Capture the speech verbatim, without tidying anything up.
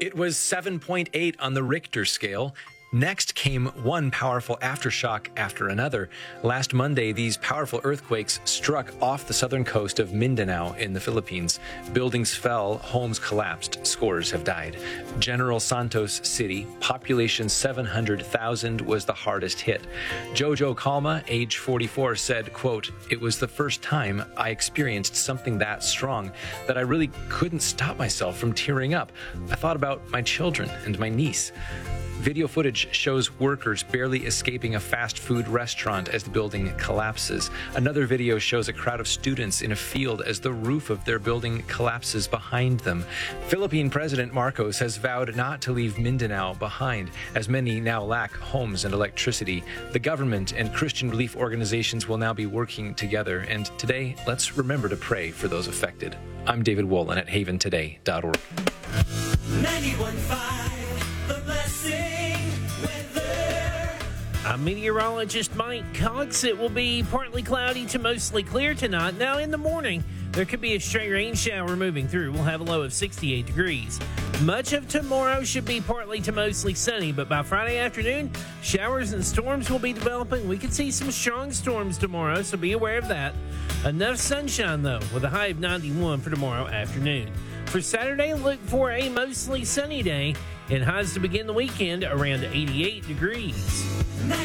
It was seven point eight on the Richter scale. Next came one powerful aftershock after another. Last Monday, these powerful earthquakes struck off the southern coast of Mindanao in the Philippines. Buildings fell, homes collapsed, scores have died. General Santos City, population seven hundred thousand, was the hardest hit. Jojo Calma, age forty-four, said, quote, "It was the first time I experienced something that strong that I really couldn't stop myself from tearing up. I thought about my children and my niece." Video footage shows workers barely escaping a fast food restaurant as the building collapses. Another video shows a crowd of students in a field as the roof of their building collapses behind them. Philippine President Marcos has vowed not to leave Mindanao behind, as many now lack homes and electricity. The government and Christian relief organizations will now be working together, and today, let's remember to pray for those affected. I'm David Wolin at haven today dot org. ninety-one point five The Blessing Weather. I'm meteorologist Mike Cox. It will be partly cloudy to mostly clear tonight. Now, in the morning, there could be a stray rain shower moving through. We'll have a low of sixty-eight degrees. Much of tomorrow should be partly to mostly sunny, but by Friday afternoon, showers and storms will be developing. We could see some strong storms tomorrow, so be aware of that. Enough sunshine, though, with a high of ninety-one for tomorrow afternoon. For Saturday, look for a mostly sunny day and highs to begin the weekend around eighty-eight degrees.